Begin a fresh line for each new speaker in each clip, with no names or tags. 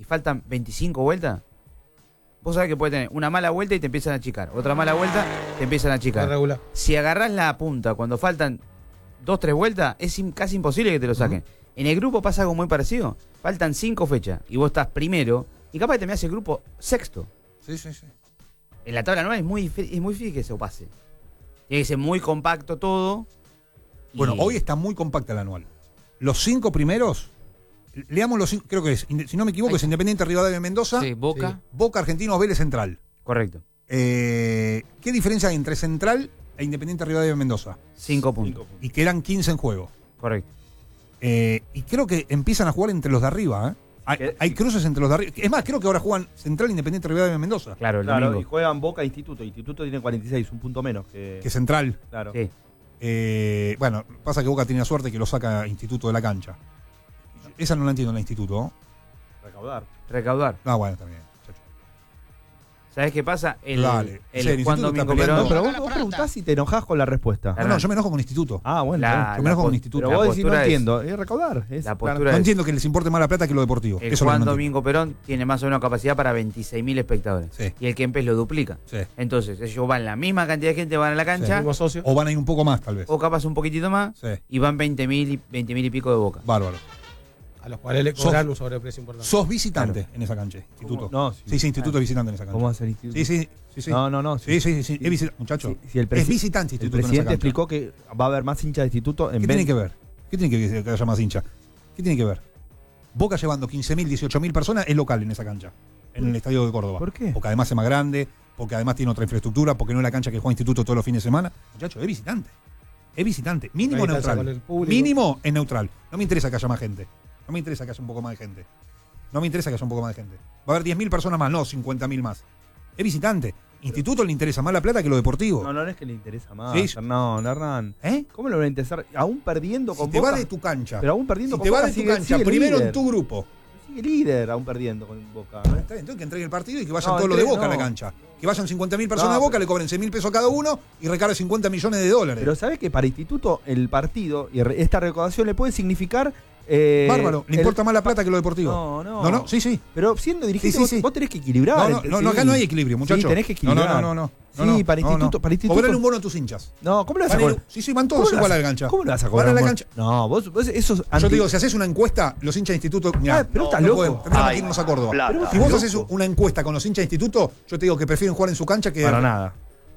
faltan 25 vueltas, vos sabés que puede tener una mala vuelta y te empiezan a achicar. Otra mala vuelta, te empiezan a achicar.
Regular.
Si agarrás la punta cuando faltan 2, 3 vueltas, es casi imposible que te lo saquen. En el grupo pasa algo muy parecido. Faltan 5 fechas y vos estás primero y capaz que terminás el grupo sexto.
Sí, sí, sí.
En la tabla anual es muy difícil que eso pase. Tiene que ser muy compacto todo.
Bueno, hoy está muy compacta la anual. Los 5 primeros, leamos los 5, creo que es, si no me equivoco, es Independiente, Rivadavia, Mendoza.
Sí, Boca.
Sí.
Boca, Argentinos, Vélez, Central.
Correcto.
¿Qué diferencia hay entre Central e Independiente, Rivadavia, Mendoza?
5 puntos.
Y quedan 15 en juego.
Correcto.
Y creo que empiezan a jugar entre los de arriba, ¿eh? Hay cruces entre los de arriba. Es más, creo que ahora juegan Central, Independiente, Rivadavia, Mendoza.
Claro, el
Claro,
domingo.
y juegan Boca e Instituto. Instituto tiene 46, un punto menos que
Central.
claro.
Sí.
Bueno, pasa que Boca tiene la suerte que lo saca Instituto de la cancha. Esa no la entiendo, la Instituto, ¿no?
Recaudar.
Ah, bueno, también. Chacho.
¿Sabés qué pasa?
Dale. En serio,
Juan
Instituto está
Domingo
peleando.
Perón.
Pero vos preguntás si te enojás con la respuesta.
No, yo me enojo con Instituto.
Ah, bueno.
La-
Yo me enojo con
pos-
Instituto.
Pero vos decís, no
postura es-
entiendo. Es recaudar. Es
La
claro.
postura
No
es-
entiendo que les importe más la plata que lo deportivo.
El
Eso es lo que
Juan
no entiendo.
Domingo Perón tiene más o menos capacidad para 26.000 espectadores.
Sí.
Y el Kempes lo duplica.
Sí.
Entonces, ellos van, la misma cantidad de gente van a la cancha,
Mismo socio.
O van a ir un poco más, tal vez.
o capaz un poquitito más,
Sí.
y van 20.000 y pico de Boca.
Bárbaro.
A los cuales le cobran un sobreprecio importante.
Sos visitante en esa cancha, Instituto.
No,
Sí, Instituto es visitante en esa cancha.
¿Cómo va a ser Instituto?
Sí.
No.
Sí. Es visitante, muchacho.
Si el
Es visitante
El
Instituto en esa
presidente
cancha.
explicó que va a haber más hinchas de Instituto en
¿Qué
vez
tiene que ver? ¿Qué tiene que ver que haya más hincha? ¿Qué tiene que ver? Boca llevando 15.000, 18.000 personas es local en esa cancha, en el estadio de Córdoba.
¿Por qué?
Porque además es más grande, porque además tiene otra infraestructura, porque no es la cancha que juega Instituto todos los fines de semana. Muchacho, es visitante. Es visitante. Mínimo
Una distancia con
neutral.
el público.
Mínimo es neutral. No me interesa que haya más gente. No me interesa que haya un poco más de gente. Va a haber 10.000 personas más, no 50.000 más. Es visitante. Instituto le interesa más la plata que lo deportivo.
No es que le interesa más.
Sí.
No, Hernán.
¿Eh?
¿Cómo le va a interesar? Aún perdiendo
Si
con
te
Boca.
vas de tu cancha.
Pero aún perdiendo
Si
con
te
Boca.
vas de tu
sigue-
cancha,
sigue
primero
líder.
en tu grupo.
Sigue líder aún perdiendo con Boca.
Está bien, entonces que entreguen el partido y que vayan
No,
todos los de
entre-
Boca a la
no.
cancha. Que vayan 50.000 personas
No,
a Boca,
pero-
le cobren 6.000 pesos a cada uno y recargue 50 millones de dólares.
Pero ¿sabés que para Instituto el partido y esta recaudación le puede significar.
Bárbaro, le importa más la plata que lo deportivo.
No.
Sí.
Pero siendo dirigente,
Sí.
vos tenés que equilibrar.
No, acá no hay equilibrio, muchachos.
Sí, tenés que equilibrar.
No.
Sí, para Instituto.
Cobrale un bono a tus hinchas.
No, ¿cómo le vas a
Van a
cobrar?
ir- sí, van todos
¿Cómo le
igual
vas-
a la cancha.
¿Cómo le vas a
Van
cobrar?
a la
un
cancha.
bono? No, vos eso es
Yo te digo, si haces una encuesta, los hinchas de Instituto. Mirá,
pero estás loco.
Tendríamos que irnos a Córdoba.
Pero
Si vos
estás
haces
loco.
una encuesta con los hinchas de Instituto, yo te digo que prefieren jugar en su cancha que.
Para nada.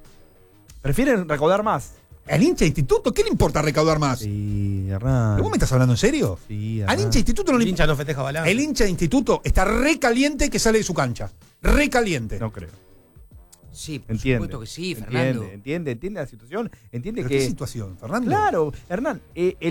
Prefieren recaudar más.
¿Al hincha de Instituto? ¿Qué le importa recaudar más?
Sí, Hernán.
¿Pero vos me estás hablando en serio?
Sí,
Al
Hernán.
hincha de Instituto no
El
le
hincha no festeja balance.
El hincha de Instituto está recaliente que sale de su cancha. Recaliente.
No creo.
Sí, por
Entiende.
supuesto que sí, Fernando.
Entiende la situación. Entiende
¿Pero
que.
qué situación, Fernando?
Claro, Hernán,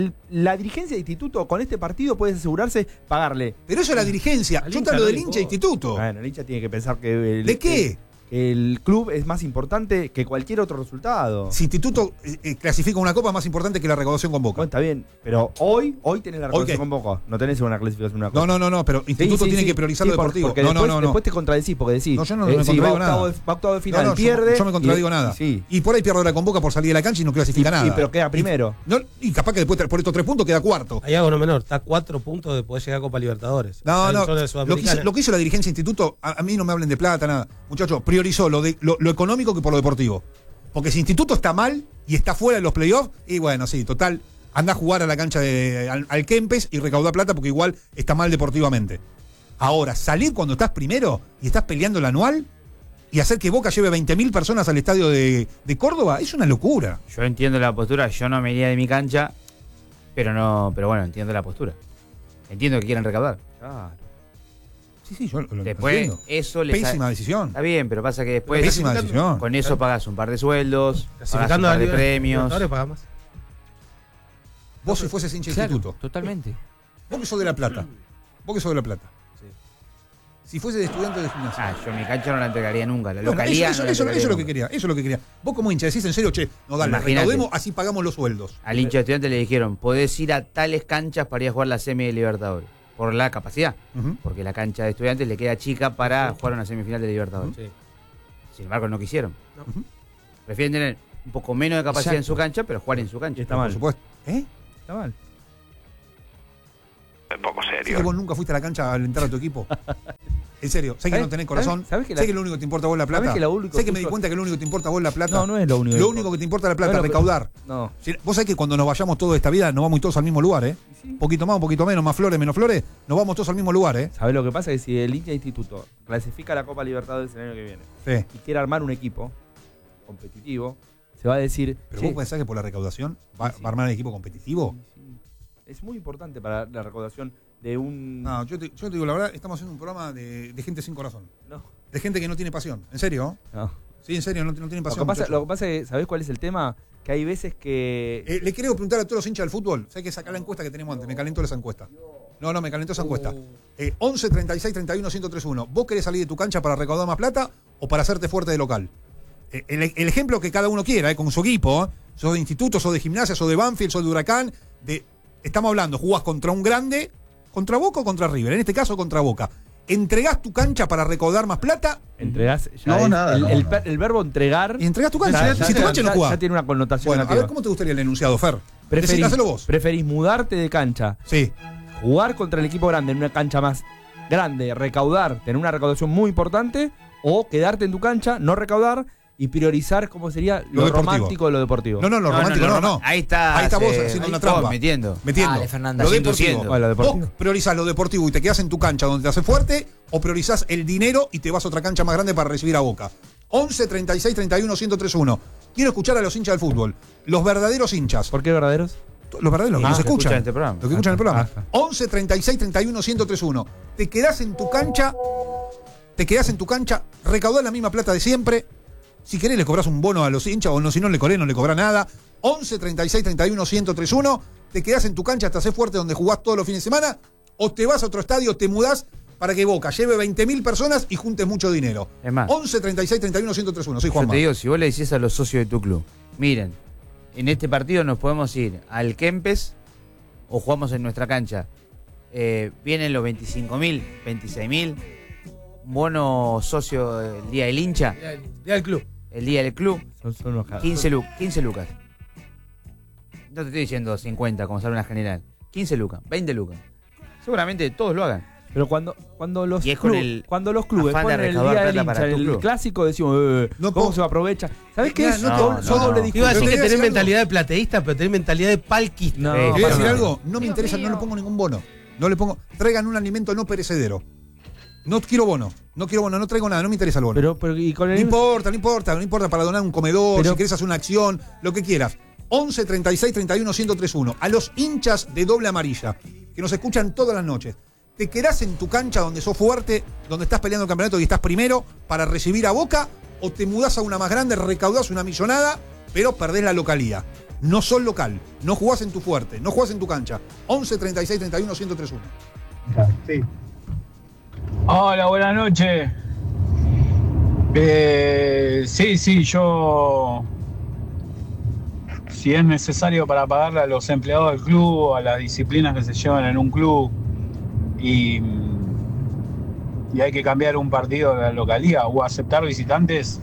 la dirigencia de Instituto con este partido puede asegurarse pagarle.
Pero eso es la dirigencia.
Al
Yo te
hincha
hablo
no
del
le
hincha de
importa.
Instituto.
Bueno, el hincha tiene que pensar que.
¿De qué?
Que el club es más importante que cualquier otro resultado.
Si Instituto clasifica una copa más importante que la recaudación con Boca.
Bueno, está bien, pero hoy tenés la
¿Hoy qué?
recaudación con Boca. No tenés una clasificación una cosa.
No, pero Instituto tiene que priorizar lo deportivo.
Porque
No.
después te contradecís, porque decís.
No, yo no me
sí, va
contradigo nada.
va octavo de final,
No,
pierde.
yo me contradigo
y-
nada.
Sí.
Y por ahí pierde la con Boca por salir de la cancha y no clasifica nada.
pero queda primero.
Y capaz que después por estos 3 puntos queda cuarto.
Hay algo no menor. Está a 4 puntos de poder llegar a Copa Libertadores.
No,
Está en zona de
lo
Sudamericana.
que hizo la dirigencia de Instituto, a mí no me hablen de plata, nada. Muchachos, priorizó lo económico que por lo deportivo. Porque si Instituto está mal y está fuera de los playoffs, y bueno, sí, total, anda a jugar a la cancha al Kempes y recauda plata porque igual está mal deportivamente. Ahora, salir cuando estás primero y estás peleando el anual y hacer que Boca lleve 20.000 personas al estadio de Córdoba es una locura.
Yo entiendo la postura, yo no me iría de mi cancha, pero bueno, entiendo la postura. Entiendo que quieran recaudar.
Claro.
Sí, yo lo
Después,
entiendo.
eso les
Pésima decisión.
Está bien, pero pasa que después
Pésima decisión.
con eso pagas un par de sueldos, pagas un
Clasificando
par
a
de
Liga-
premios.
Libertadores paga más.
Vos si fueses hincha de
Claro,
Instituto,
totalmente.
vos que sos de La Plata, si fuese de estudiante de gimnasia.
Yo mi cancha no la entregaría nunca, la
Bueno,
localidad
eso
no la
es lo
entregaría
que
nunca.
quería, eso es lo que quería. Vos como hincha decís en serio, che, no dale,
Imagínate.
recaudemos, así pagamos los sueldos.
Al hincha de estudiante le dijeron, podés ir a tales canchas para ir a jugar la semi de Libertadores. Por la capacidad.
Ujú.
Porque la cancha de estudiantes le queda chica para jugar una semifinal de Libertadores.
Sí.
Sin embargo, no quisieron.
No.
Ujú.
Prefieren tener un poco menos de capacidad
Exacto.
en su cancha, pero jugar en su cancha.
Y está
Por
mal.
supuesto.
Está mal.
Un poco
¿Sí
serio.
que vos nunca fuiste a la cancha a alentar a tu equipo? En serio, sé que no tenés corazón.
¿Sabés
sé que lo único que te importa a vos la plata. Sé que me di cuenta que lo único que te importa a vos la plata.
No, no es lo único.
Lo único que te importa la plata, recaudar.
No.
Vos sabés que cuando nos vayamos todos de esta vida, nos vamos todos al mismo lugar, ¿eh?
Sí.
Un poquito más, un poquito menos, más flores, menos flores, nos vamos todos al mismo lugar, ¿eh?
¿Sabés lo que pasa? Que si el hincha de instituto clasifica a la Copa Libertadores el año que viene y quiere armar un equipo competitivo, se va a decir...
Pero vos pensás que por la recaudación va a armar un equipo competitivo.
Sí. Es muy importante para la recaudación de un...
No, yo te digo la verdad, estamos haciendo un programa de gente sin corazón.
No.
De gente que no tiene pasión. ¿En serio?
No.
Sí, en serio, no tienen pasión.
Lo que pasa es que, ¿sabés cuál es el tema? Que hay veces que...
le quiero preguntar a todos los hinchas del fútbol. Sé que sacar la encuesta que tenemos antes. Me calentó esa encuesta. No, me calentó esa encuesta. 11 36 31 1031. ¿Vos querés salir de tu cancha para recaudar más plata o para hacerte fuerte de local? El ejemplo que cada uno quiera, con su equipo. Sos de instituto, sos de gimnasia, sos de Banfield, sos de Huracán. Estamos hablando, jugás contra un grande, contra Boca o contra River. En este caso, contra Boca. ¿Entregás tu cancha para recaudar más plata?
¿Entregás? El verbo entregar...
Y entregás tu cancha. Si tu cancha no jugás.
Ya tiene una connotación
Bueno,
negativa.
a ver, ¿cómo te gustaría el enunciado, Fer?
Decíselo
vos.
¿Preferís mudarte de cancha?
Sí.
Jugar contra el equipo grande en una cancha más grande, recaudar, tener una recaudación muy importante, o quedarte en tu cancha, no recaudar y priorizar cómo sería lo romántico de lo deportivo.
No, lo romántico no.
Ahí está
vos haciendo una trampa.
Metiendo.
Dale, Fernanda.
Lo deportivo.
Lo deportivo.
Vos priorizás lo deportivo y te quedás en tu cancha donde te hace fuerte, o priorizás el dinero y te vas a otra cancha más grande para recibir a Boca. 11 36 31 1031. Quiero escuchar a los hinchas del fútbol. Los verdaderos hinchas.
¿Por qué verdaderos?
Los verdaderos, los que escuchan.
Este programa.
Los que escuchan el programa. 11
11
36 31 1031. Te quedás en tu cancha. Recaudás la misma plata de siempre. Si querés le cobrás un bono a los hinchas, o no, si no le cobrás nada. 11 36 31 1031. Te quedás en tu cancha, te haces fuerte donde jugás todos los fines de semana, o te vas a otro estadio, te mudás para que Boca lleve 20.000 personas y juntes mucho dinero.
Es más,
11 36 31 1031. Soy Juanma.
yo te digo, si vos le decís a los socios de tu club, miren, en este partido nos podemos ir al Kempes o jugamos en nuestra cancha. Vienen los 25.000, 26.000, bono socio el día del hincha.
Día del club.
El día del club,
Son unos
15 lucas. No te estoy diciendo 50 como sale una general. 15 lucas, 20 lucas. Seguramente todos lo hagan.
Pero cuando los
Y es con el
cuando los clubes
afán de
ponen el
recaudar
día del
plata
hincha,
para tu
el
club.
clásico, decimos,
No
¿cómo
puedo-
se aprovecha? ¿Sabés qué
Mirá,
es?
no,
Son doble
Iba a
discurso.
decir que
Pero te voy a
tenés
decir
mentalidad de plateísta, pero tenés mentalidad de palquista.
No,
Sí,
Te voy a decir
no.
algo, no me interesa, no le pongo ningún bono. No le pongo, traigan un alimento no perecedero. No quiero bono, no traigo nada, no me interesa el bono.
Pero y con
No
el
importa para donar un comedor,
Pero-
si querés hacer una acción, lo que quieras. 11 36 31 1031. A los hinchas de doble amarilla, que nos escuchan todas las noches. ¿Te quedás en tu cancha donde sos fuerte, donde estás peleando el campeonato y estás primero para recibir a Boca? ¿O te mudás a una más grande, recaudás una millonada, pero perdés la localía? No sos local, no jugás en tu fuerte, no jugás en tu cancha. 11 36 31 1031.
Sí. Hola, buenas noches. Sí, yo, si es necesario para pagarle a los empleados del club, a las disciplinas que se llevan en un club, y hay que cambiar un partido de la localía o aceptar visitantes,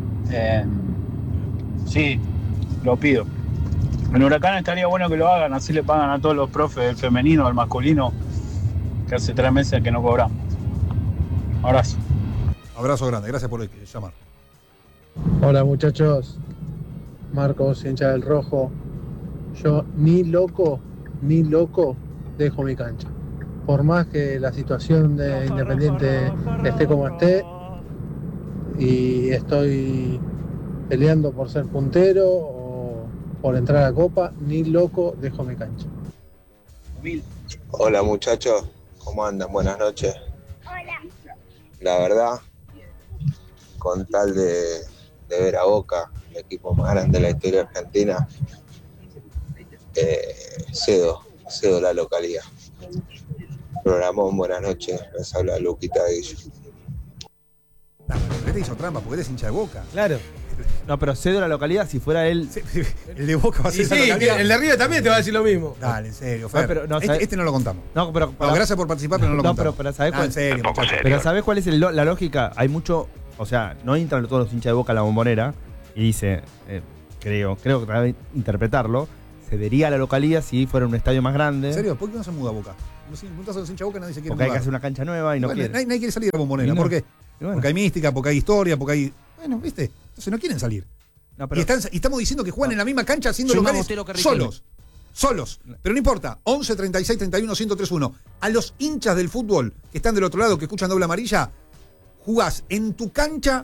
sí, lo pido. En Huracán estaría bueno que lo hagan, así le pagan a todos los profes, el femenino, el masculino, que hace 3 meses que no cobramos. Abrazo.
Abrazo grande, gracias por llamar.
Hola muchachos, Marcos, hincha del Rojo. Yo ni loco dejo mi cancha. Por más que la situación de Independiente esté como esté y estoy peleando por ser puntero o por entrar a Copa, ni loco dejo mi cancha.
Hola muchachos, ¿cómo andan? Buenas noches.
Hola.
La verdad, con tal de ver a Boca, el equipo más grande de la historia argentina, cedo la localidad. Programón, buenas noches, les habla Luquita Guillo.
Te hizo trampa porque eres hincha de Boca.
Claro.
No, pero cedo la localidad si fuera él.
El de Boca va a ser
Y
esa
sí,
localidad.
el de arriba también te va a decir lo mismo.
Dale, en serio, Fer.
pero no,
este no lo contamos.
No, pero
No, gracias por participar, pero no lo contamos.
pero ¿sabés
No,
cuál?
en serio, muchachos.
Pero ¿sabés cuál es la lógica? Hay mucho, o sea, no entran todos los hinchas de Boca a la Bombonera y dice, creo que para interpretarlo, cedería a la localía si fuera un estadio más grande.
¿En serio? ¿Por qué no se muda a Boca? Si preguntás a los hinchas de Boca, nadie se quiere
Porque hay que
mudar.
hacer una cancha nueva y no
Bueno,
quiere.
nadie quiere salir de la Bombonera.
Y no.
¿Por qué?
Y bueno.
Porque hay mística, porque hay historia, porque hay... Bueno, ¿viste? Entonces no quieren salir.
No,
Y estamos diciendo que juegan en la misma cancha haciendo
Soy más
locales
bostero que Riquelme.
solos. Pero no importa. 11 36 31 1031. A los hinchas del fútbol que están del otro lado, que escuchan Doble Amarilla, jugás en tu cancha,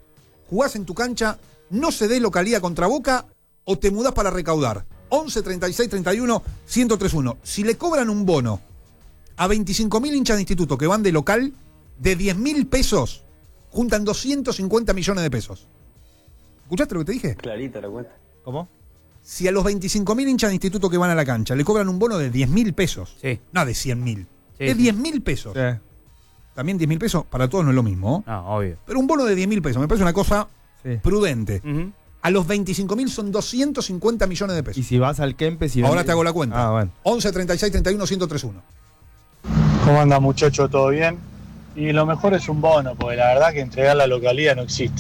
no cedés localía contra Boca o te mudás para recaudar. 11 36 31 1031. Si le cobran un bono a 25.000 hinchas de instituto que van de local, de 10.000 pesos, juntan 250 millones de pesos. ¿Escuchaste lo que te dije?
Clarita la cuenta.
¿Cómo?
Si a los 25.000 hinchas de instituto que van a la cancha le cobran un bono de 10.000 pesos,
Sí.
no de 100.000,
Sí,
de
sí.
10.000 pesos. También 10.000 pesos para todos no es lo mismo,
No, obvio.
pero un bono de 10.000 pesos me parece una cosa
Sí.
prudente.
Ujú.
A los 25.000 son 250 millones de
Y
pesos.
si vas al Kempes y
Ahora te hago la cuenta.
Ah, bueno.
11 36 31 1031.
¿Cómo anda, muchacho? ¿Todo bien? Y lo mejor es un bono, porque la verdad que entregar la localidad no existe.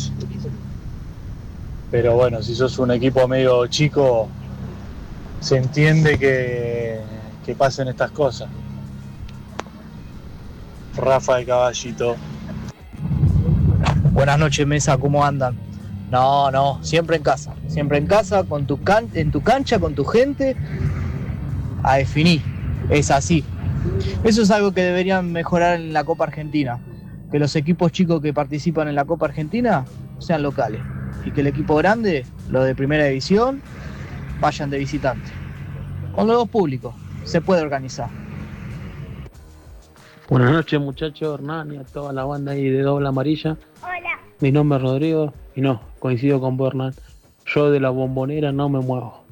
Pero bueno, si sos un equipo medio chico, se entiende que pasen estas cosas. Rafa de Caballito.
Buenas noches, mesa, ¿cómo andan? No, siempre en casa, con en tu cancha, con tu gente, a definir, es así. Eso es algo que deberían mejorar en la Copa Argentina, que los equipos chicos que participan en la Copa Argentina sean locales, y que el equipo grande, los de primera división, vayan de visitante. Con los dos públicos, se puede organizar.
Buenas noches, muchachos, Hernán y a toda la banda ahí de Doble Amarilla.
Hola.
Mi nombre es Rodrigo y no, coincido con vos, Hernán. Yo de la Bombonera no me muevo.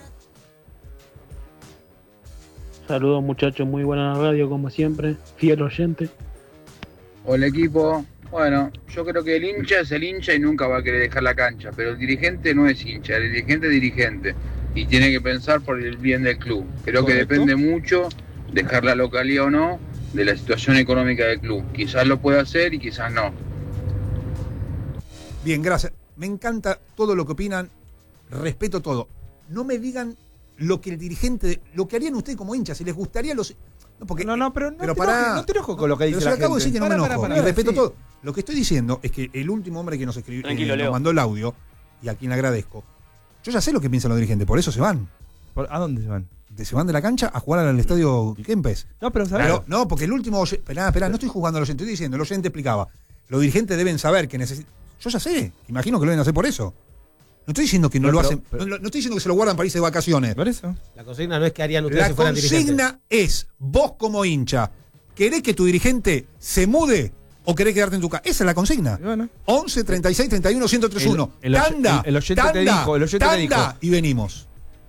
Saludos, muchachos, muy buena radio como siempre, fiel oyente.
Hola equipo, bueno, yo creo que el hincha es el hincha y nunca va a querer dejar la cancha, pero el dirigente no es hincha, el dirigente es dirigente y tiene que pensar por el bien del club. Creo que depende mucho, dejar la localidad o no, de la situación económica del club. Quizás lo pueda hacer y quizás no.
Bien, gracias. Me encanta todo lo que opinan, respeto todo. No me digan lo que el dirigente, lo que harían ustedes como hinchas, si les gustaría los... No, porque,
pero
pará,
no te enojo con lo que dice
pero
la
se lo acabo de
gente.
decir que no me enojo, y respeto
sí.
todo. Lo que estoy diciendo es que el último hombre que nos escribió,
Tranquilo,
nos
Leo.
mandó el audio, y a quien le agradezco, yo ya sé lo que piensan los dirigentes, por eso se van.
¿A dónde se van?
Se van de la cancha a jugar al estadio Kempes.
No, pero ¿sabes?
Pero, no, porque el último... Esperá, no estoy jugando al oyente, estoy diciendo, el oyente explicaba. Los dirigentes deben saber que necesitan... Yo ya sé, imagino que lo deben hacer por eso. No estoy diciendo que no lo hacen, no estoy diciendo que se lo guardan para irse de vacaciones.
Por eso.
La consigna no es que harían ustedes
La
si fueran dirigentes.
consigna es, vos como hincha, ¿querés que tu dirigente se mude o querés quedarte en tu casa? Esa es la consigna.
Bueno.
11 36 31 1031. Tanda,
el oyente
tanda,
te dijo, el oyente
tanda,
te dijo.
y venimos.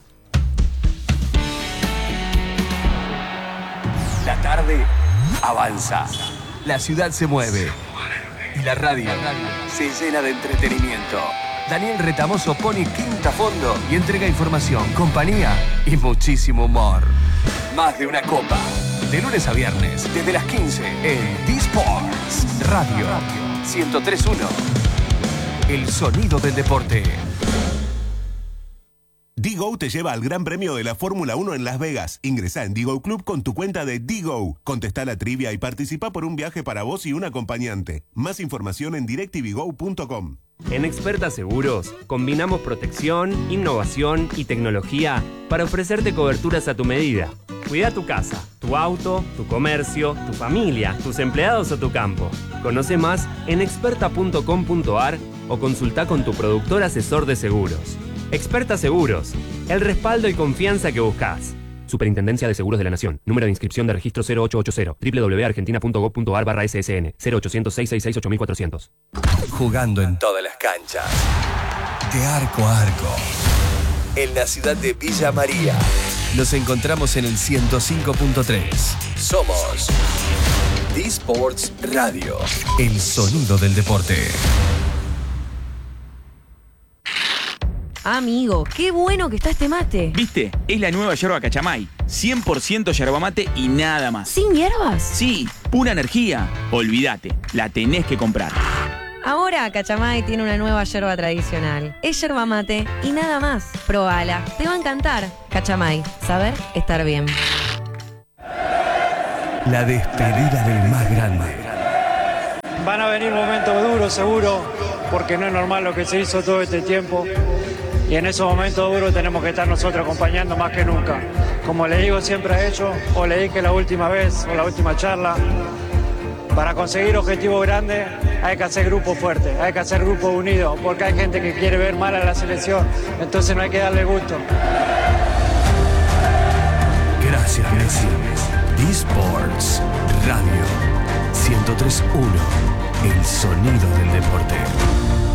La tarde avanza. La ciudad se mueve. Y la radio se llena de entretenimiento. Daniel Retamoso pone quinta a fondo y entrega información, compañía y muchísimo humor. Más de una copa. De lunes a viernes, desde las 15 en D-Sports Radio 103.1. El sonido del deporte.
Digo te lleva al Gran Premio de la Fórmula 1 en Las Vegas. Ingresá en Digo Club con tu cuenta de Digo. Contestá la trivia y participa por un viaje para vos y un acompañante. Más información en directvgo.com.
En Experta Seguros, combinamos protección, innovación y tecnología para ofrecerte coberturas a tu medida. Cuida tu casa, tu auto, tu comercio, tu familia, tus empleados o tu campo. Conoce más en experta.com.ar o consulta con tu productor asesor de seguros. Experta Seguros, el respaldo y confianza que buscas. Superintendencia de Seguros de la Nación. Número de inscripción de registro 0880. www.argentina.gov.ar/ssn. 0800-666-8400.
Jugando en todas las canchas. De arco a arco. En la ciudad de Villa María. Nos encontramos en el 105.3. Somos D-Sports Radio. El sonido del deporte.
Amigo, qué bueno que está este mate.
¿Viste? Es la nueva yerba Cachamay. 100% yerba mate y nada más.
¿Sin hierbas?
Sí, pura energía. Olvídate, la tenés que comprar.
Ahora Cachamay tiene una nueva yerba tradicional. Es yerba mate y nada más. Probala, te va a encantar. Cachamay, saber estar bien.
La despedida del más grande.
Van a venir momentos duros, seguro, porque no es normal lo que se hizo todo este tiempo. Y en esos momentos duros tenemos que estar nosotros acompañando más que nunca. Como le digo siempre a ellos, o le dije la última vez, o la última charla, para conseguir objetivos grandes hay que hacer grupos fuertes, hay que hacer grupos unidos, porque hay gente que quiere ver mal a la selección, entonces no hay que darle gusto.
Gracias, Messi. eSports Radio 103.1. El sonido del deporte.